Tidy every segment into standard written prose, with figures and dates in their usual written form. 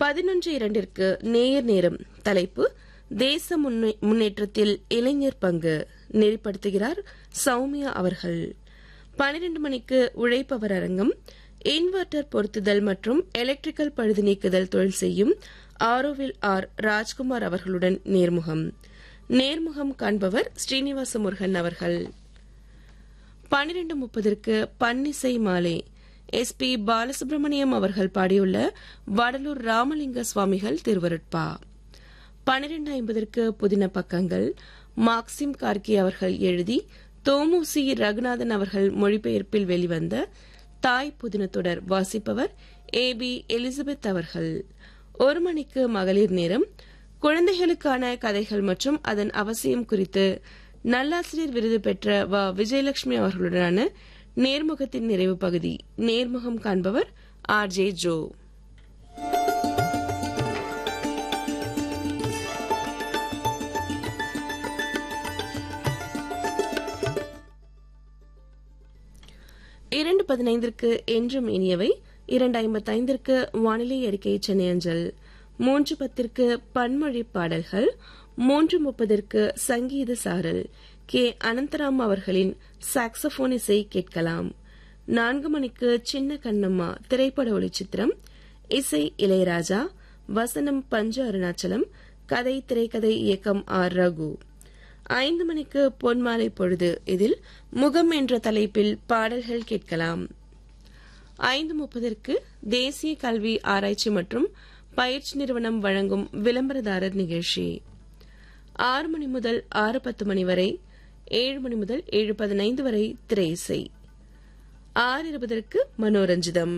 11:02 நேயர் நேரம். தலைப்பு தேச முன்னேற்றத்தில் இளைஞர் பங்கு. நெறிப்படுத்துகிறார் சௌமியா அவர்கள். 12 மணிக்கு உழைப்பவர் அரங்கம். இன்வெர்டர் பொருத்துதல் மற்றும் எலக்ட்ரிக்கல் பழுது நீக்குதல் தொழில் செய்யும் ஆரோவில் ஆர் ராஜ்குமார் அவர்களுடன் நேர்முகம். நேர்முகம் காண்பவர் ஸ்ரீனிவாச முருகன் அவர்கள். 12:30 பன்னிசை மாலை. எஸ்.பி. பாலசுப்ரமணியம் அவர்கள் பாடியுள்ள வடலூர் ராமலிங்க சுவாமிகள் திருவருட்பா. 12:50 புதின பக்கங்கள். மார்க்சிம் கார்கி அவர்கள் எழுதி தோமுசி ரகுநாதன் அவர்கள் மொழிபெயர்ப்பில் வெளிவந்த தாய் புதின தொடர் வாசிப்பவர் A.B. எலிசபெத் அவர்கள். 1 மணிக்கு மகளிர் நேரம். குழந்தைகளுக்கான கதைகள் மற்றும் அதன் அவசியம் குறித்து நல்லாசிரியர் விருது பெற்ற விஜயலட்சுமி அவர்களுடனான நேர்முகத்தின் நிறைவு பகுதி. நேர்முகம் காண்பவர் R.J. ஜோ. இரண்டு 15 என்றும் இனியவை. 2:55 வானிலை அறிக்கை சென்னை அஞ்சல். 3:10 பன்மொழி பாடல்கள். 3:30 சங்கீத சாரல். கே. அனந்தராம் அவர்களின் சாக்ஸபோன் இசை கேட்கலாம். 4 மணிக்கு சின்ன கண்ணம்மா திரைப்பட ஒளிச்சித்திரம். இசை இளையராஜா. வசனம் பஞ்ச அருணாச்சலம். கதை திரைக்கதை இயக்கம் ஆர். ரகு. 5 மணிக்கு பொன்மாலை பொழுது. இதில் முகம் என்ற தலைப்பில் பாடல்கள் கேட்கலாம். 5:30 தேசிய கல்வி ஆராய்ச்சி மற்றும் பயிற்சி நிறுவனம் வழங்கும் விளம்பரதாரர் நிகழ்ச்சி. 6 மணி முதல் 6:10 மணி வரை. 7 மணி முதல் 7:15 வரை திரை இசை. 6:20 மனோரஞ்சிதம்.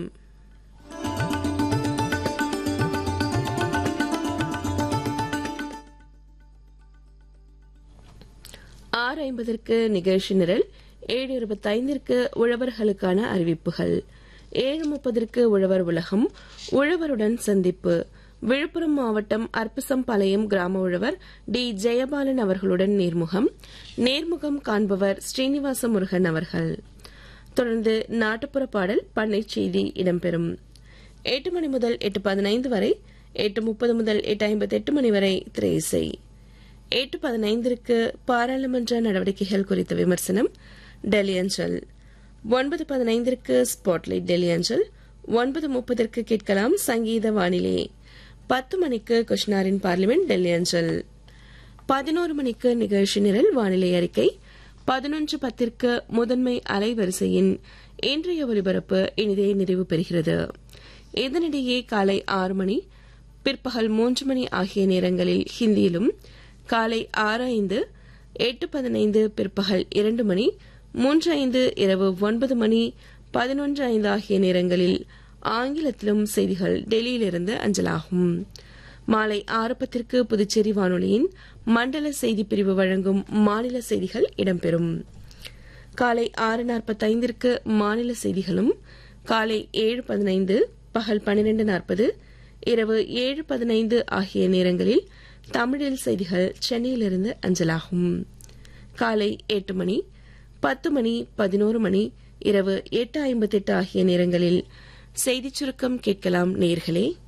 6:50 நிகழ்ச்சி நிரல். 7:25 உழவர்களுக்கான அறிவிப்புகள். 7:30 உழவர் உலகம். உழவருடன் சந்திப்பு. விழுப்புரம் மாவட்டம் அற்பசம்பாளையம் கிராம உழவர் டி. ஜெயபாலன் அவர்களுடன் நேர்முகம். நேர்முகம் காண்பவர் ஸ்ரீனிவாச முருகன் அவர்கள். தொடர்ந்து நாட்டுப்புற பாடல் பண்ணை செய்தி இடம்பெறும். 8 மணி முதல் 8:15 வரை. 8:30 முதல் 8:58 மணி வரை திரை இசை. 8:15 பாராளுமன்ற நடவடிக்கைகள் குறித்த விமர்சனம் டெல்லி அஞ்சல். 9:15 ஸ்பாட்லைட் டெல்லி அஞ்சல். 9:30 கேட்கலாம் சங்கீத வானிலை. 10 மணிக்கு குஷ்னாரின் பார்லிமெண்ட் டெல்லி அஞ்சல். 11 மணிக்கு நிகழ்ச்சி நிரல் வானிலை அறிக்கை. 11:10 முதன்மை அலைவரிசையின் இன்றைய ஒலிபரப்பு இனிதே நிறைவு பெறுகிறது. இதனிடையே காலை 6 மணி, பிற்பகல் 3 மணி ஆகிய நேரங்களில் ஹிந்தியிலும், காலை 6:05, 8:15 பிற்பகல் 2 மணி, 3:05 இரவு 9 மணி, 11:05 ஆகிய நேரங்களில் ஆங்கிலத்திலும் செய்திகள் டெல்லியிலிருந்து அஞ்சலாகும். மாலை 6:10 புதுச்சேரி வானொலியின் மண்டல செய்திப் பிரிவு வழங்கும் மாநில செய்திகள் இடம்பெறும். காலை 6:45 மாநில செய்திகளும், காலை 7:15, பகல் 12:40, இரவு 7:15 ஆகிய நேரங்களில் தமிழில் செய்திகள் சென்னையிலிருந்து அஞ்சலாகும். காலை 8 மணி, 10 மணி, 11 மணி, இரவு 8:58 ஆகிய நேரங்களில் செய்திச் சுருக்கம் கேட்கலாம் நேயர்களே.